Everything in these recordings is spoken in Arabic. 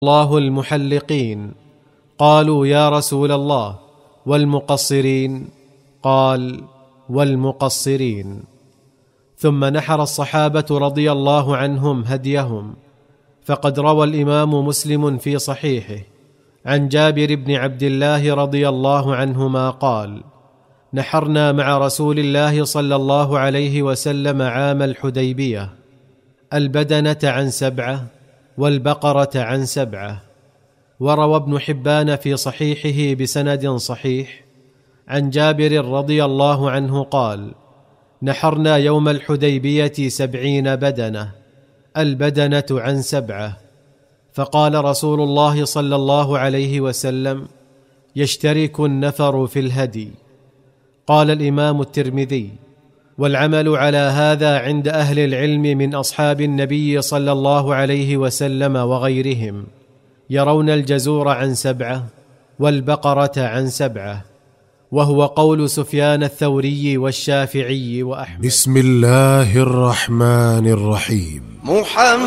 الله المحلقين. قالوا يا رسول الله والمقصرين؟ قال والمقصرين. ثم نحر الصحابة رضي الله عنهم هديهم، فقد روى الإمام مسلم في صحيحه عن جابر بن عبد الله رضي الله عنهما قال: نحرنا مع رسول الله صلى الله عليه وسلم عام الحديبية البدنة عن 7 والبقرة عن 7. وروى ابن حبان في صحيحه بسند صحيح عن جابر رضي الله عنه قال: نحرنا يوم الحديبية 70 بدنة، البدنة عن 7. فقال رسول الله صلى الله عليه وسلم: يشترك النفر في الهدي. قال الإمام الترمذي: والعمل على هذا عند أهل العلم من أصحاب النبي صلى الله عليه وسلم وغيرهم، يرون الجزور عن 7 والبقرة عن 7، وهو قول سفيان الثوري والشافعي وأحمد. بسم الله الرحمن الرحيم. محمد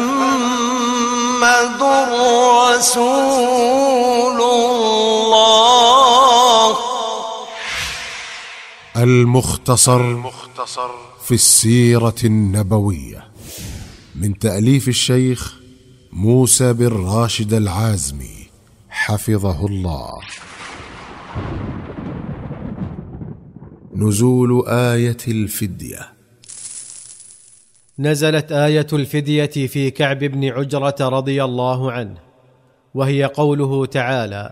رسول الله. المختصر في السيرة النبوية، من تأليف الشيخ موسى بن راشد العازمي حفظه الله. نزول آية الفدية. نزلت آية الفدية في كعب بن عجرة رضي الله عنه، وهي قوله تعالى: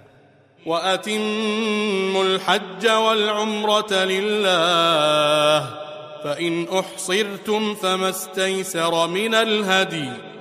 وأتموا الحج والعمرة لله، فإن أحصرتم فما استيسر من الهدي،